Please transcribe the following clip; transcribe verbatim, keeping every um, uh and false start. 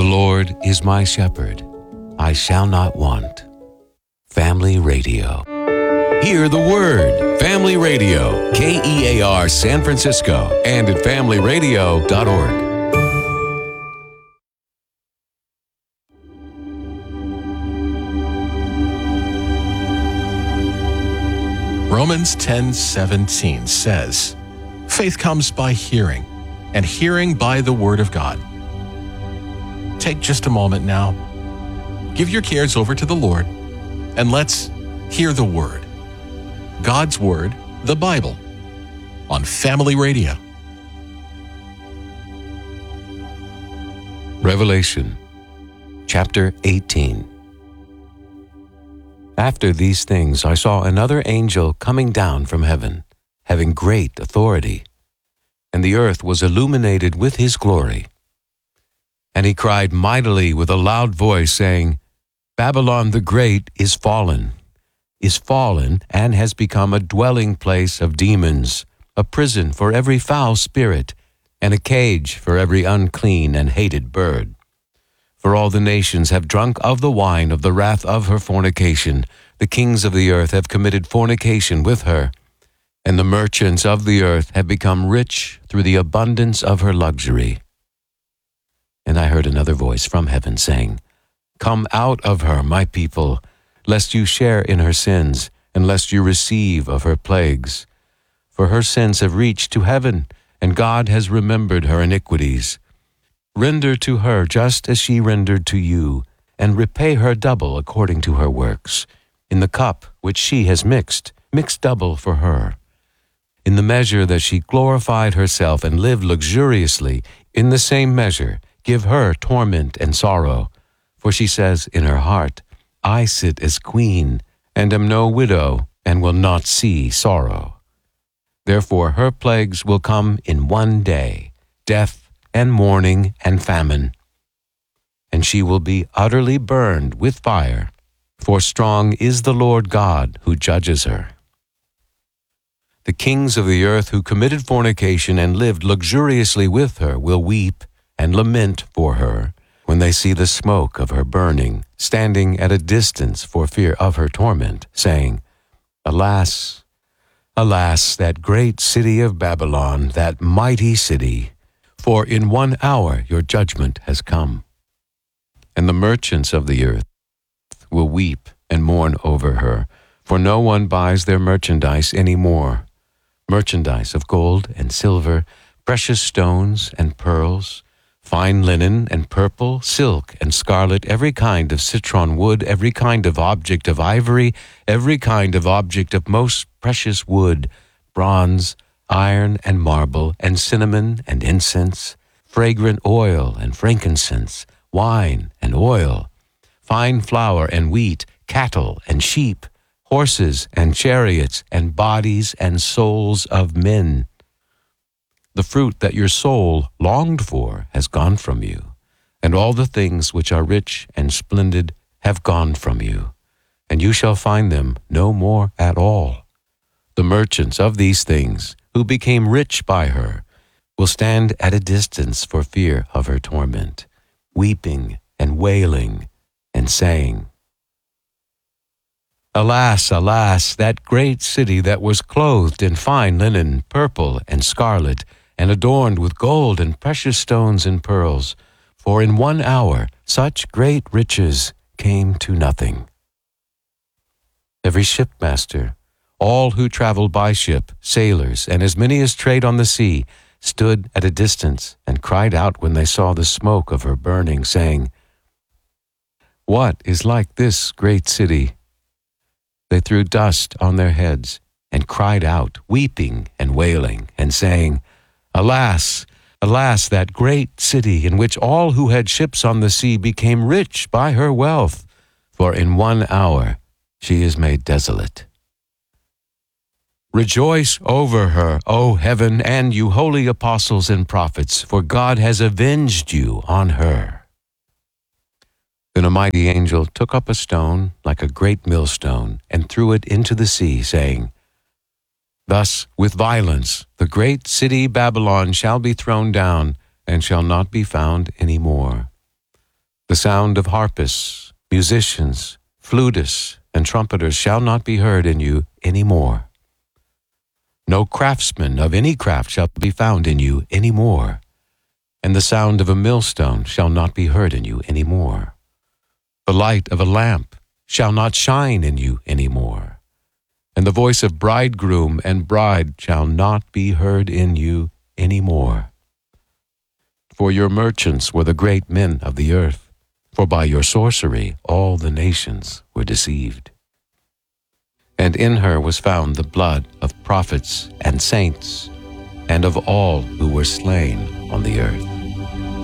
Lord is my shepherd. I shall not want. Family Radio. Hear the word. Family Radio. K E A R San Francisco and at family radio dot org. Romans ten seventeen says, "Faith comes by hearing, and hearing by the word of God." Take just a moment now. Give your cares over to the Lord, and let's hear the word. God's word, the Bible, on Family Radio. Revelation, chapter eighteen. After these things I saw another angel coming down from heaven, having great authority, and the earth was illuminated with his glory. And he cried mightily with a loud voice, saying, Babylon the Great is fallen, is fallen, and has become a dwelling place of demons, a prison for every foul spirit, and a cage for every unclean and hated bird. For all the nations have drunk of the wine of the wrath of her fornication. The kings of the earth have committed fornication with her, and the merchants of the earth have become rich through the abundance of her luxury. And I heard another voice from heaven saying, Come out of her, my people, lest you share in her sins, and lest you receive of her plagues. For her sins have reached to heaven, and God has remembered her iniquities. Render to her just as she rendered to you, and repay her double according to her works. In the cup which she has mixed, mix double for her. In the measure that she glorified herself and lived luxuriously, in the same measure give her torment and sorrow. For she says in her heart, I sit as queen, and am no widow, and will not see sorrow. Therefore her plagues will come in one day, death, and mourning, and famine. And she will be utterly burned with fire, for strong is the Lord God who judges her. The kings of the earth who committed fornication and lived luxuriously with her will weep and lament for her when they see the smoke of her burning, standing at a distance for fear of her torment, saying, Alas, alas, that great city of Babylon, that mighty city, for in one hour your judgment has come. And the merchants of the earth will weep and mourn over her, for no one buys their merchandise any more, merchandise of gold and silver, precious stones and pearls, fine linen and purple, silk and scarlet, every kind of citron wood, every kind of object of ivory, every kind of object of most precious wood, bronze, iron and marble, and cinnamon and incense, fragrant oil and frankincense, wine and oil, fine flour and wheat, cattle and sheep, horses and chariots, and bodies and souls of men. The fruit that your soul longed for has gone from you, and all the things which are rich and splendid have gone from you, and you shall find them no more at all. The merchants of these things, who became rich by her, will stand at a distance for fear of her torment, weeping and wailing and saying, Alas, alas, that great city that was clothed in fine linen, purple and scarlet, and adorned with gold and precious stones and pearls, for in one hour such great riches came to nothing. Every shipmaster, all who travel by ship, sailors, and as many as trade on the sea, stood at a distance and cried out when they saw the smoke of her burning, saying, What is like this great city? They threw dust on their heads and cried out, weeping and wailing, and saying, Alas, alas, that great city in which all who had ships on the sea became rich by her wealth, for in one hour she is made desolate. Rejoice over her, O heaven, and you holy apostles and prophets, for God has avenged you on her. Then a mighty angel took up a stone like a great millstone and threw it into the sea, saying, Thus with violence the great city Babylon shall be thrown down and shall not be found any more. The sound of harpists, musicians, flutists, and trumpeters shall not be heard in you any more. No craftsman of any craft shall be found in you any more, and the sound of a millstone shall not be heard in you any more. The light of a lamp shall not shine in you any more, and the voice of bridegroom and bride shall not be heard in you any more. For your merchants were the great men of the earth, for by your sorcery all the nations were deceived. And in her was found the blood of prophets and saints, and of all who were slain on the earth.